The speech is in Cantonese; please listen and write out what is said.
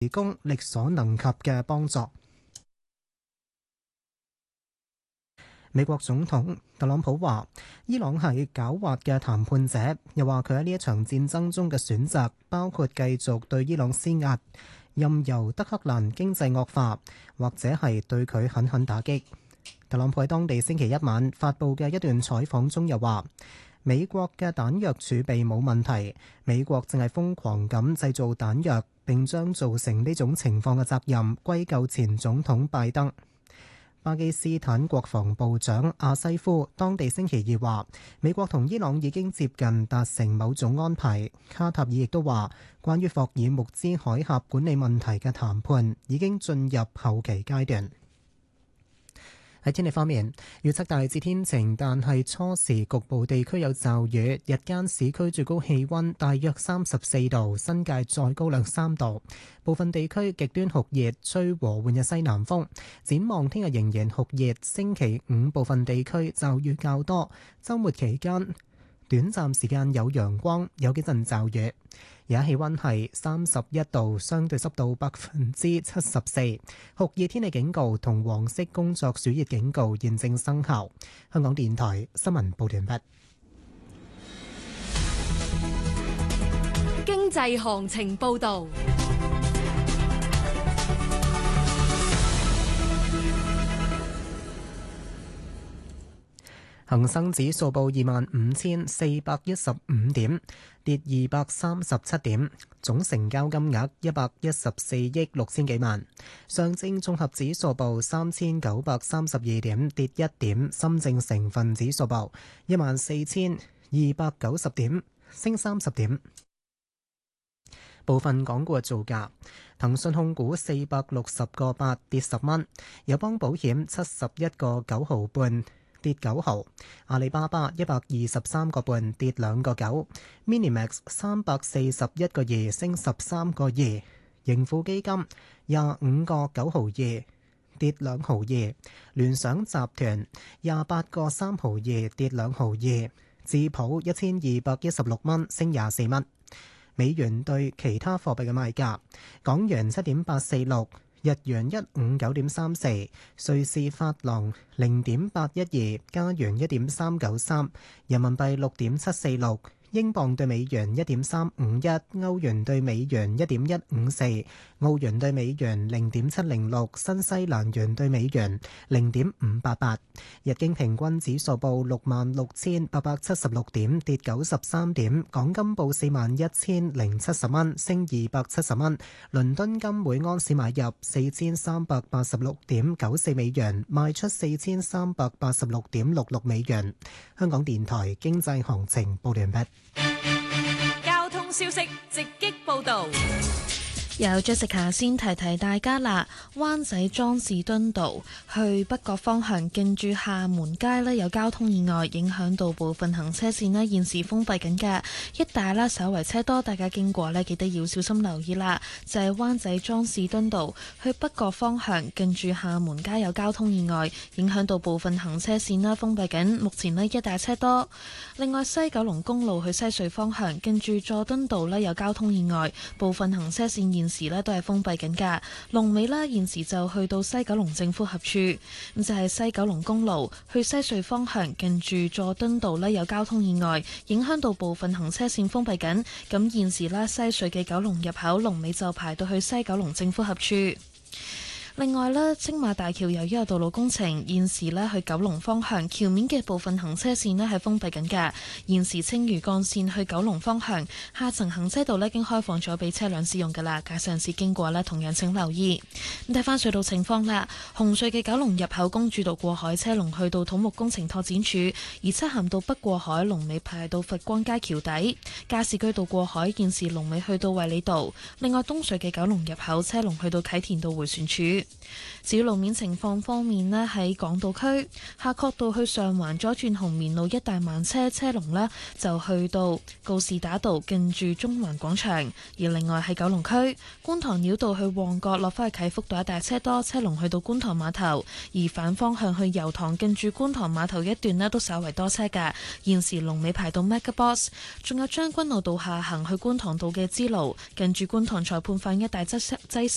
提供力所能及嘅幫助。美國總統特朗普話伊朗係狡猾嘅談判者，又話佢喺呢一場戰爭中嘅選擇包括繼續對伊朗施壓，任由德黑蘭經濟惡化，或者係對佢狠狠打擊。特朗普喺當地星期一晚發布嘅一段採訪中又話，美國嘅彈藥儲備冇問題，美國正係瘋狂咁製造彈藥，並將造成呢種情況嘅責任歸咎前總統拜登。巴基斯坦國防部長阿西夫當地星期二話，美國同伊朗已經接近達成某種安排。卡塔爾亦都話，關於霍爾木茲海峽管理問題嘅談判已經進入後期階段。喺天氣方面，預測大致天晴，但係初時局部地區有驟雨。日間市區最高氣溫大約34度，新界再高2-3度。部分地區極端酷熱，吹和緩嘅西南風。展望聽日仍然酷熱，星期五部分地區驟雨較多。週末期間短暫時間有陽光，有幾陣驟雨。而家氣溫係31度，相對濕度74%。酷熱天氣警告同黃色工作暑熱警告現正生效。香港電台新聞報道完畢。 經濟行情報道。 恒生指數報25,415點，跌237點，總成交金額114億6千幾萬。上證綜合指數報3,932點，跌1點。深證成分指數報14,290點，升30點。部分港股嘅造價：騰訊控股460個8，跌10蚊；友邦保險71個9毫半，跌9毫；阿里巴巴123個半，跌2個9； Minimax 341個2，升13個2；盈富基金25個9毫2，跌2毫2；聯想集團28個3毫2，跌2毫2；智普1216蚊，升24蚊。美元對其他貨幣嘅賣價：港元7.846，日元159.34，瑞士法郎0.812，加元1.393，人民幣6.746，英鎊對美元1.351，歐元對美元1.154，澳元對美元0.706，新西蘭元對美元0.588。日經平均指數報66,876點，跌93點。港金報41,070蚊，升270蚊。倫敦金每安士買入4,386.94美元，賣出4,386.66美元。香港電台經濟行情報完畢。 交通消息直擊報道。 有 Jessica 先提提大家啦，灣仔莊士敦道去北角方向近住廈門街呢，有交通意外，影響到部分行車線呢，現時封閉緊嘅，一帶啦稍為車多，大家經過呢，記得要小心留意啦。就係灣仔莊士敦道去北角方向近住廈門街有交通意外，影響到部分行車線啦，封閉緊，目前呢，一帶車多。另外西九龍公路去西隧方向近住佐敦道呢，有交通意外，部分行車線現時呢都係封閉緊㗎。龍尾啦現時就去到西九龍政府合署，咁就係西九龍公路去西隧方向近住佐敦道呢，有交通意外，影響到部分行車線封閉緊。咁現時啦西隧嘅九龍入口龍尾就排到去西九龍政府合署。另外咧，青馬大橋由於有道路工程，現時咧去九龍方向橋面嘅部分行車線咧係封閉緊㗎。現時青嶼幹線去九龍方向下層行車道咧已經開放咗俾車輛使用㗎啦，駕駛人士經過咧同樣請留意。咁睇翻隧道情況啦，紅隧嘅九龍入口公主道過海車龍去到土木工程拓展處，而漆咸道北過海龍尾排到佛光街橋底，加士居道過海現時龍尾去到衛理道。另外東隧嘅九龍入口車龍去到啟田道迴旋處。至於路面情況方面咧，喺港島區夏慤道去上環左轉紅棉路一帶慢車，車龍咧就去到告士打道近住中環廣場。而另外喺九龍區觀塘繞道去旺角落返去啟福道一帶車多，車龍去到觀塘碼頭。而反方向去油塘近住觀塘碼頭一段咧都稍為多車㗎，現時龍尾排到 MegaBox。仲有將軍澳道下行去觀塘道嘅支路近住觀塘裁判法院一帶擠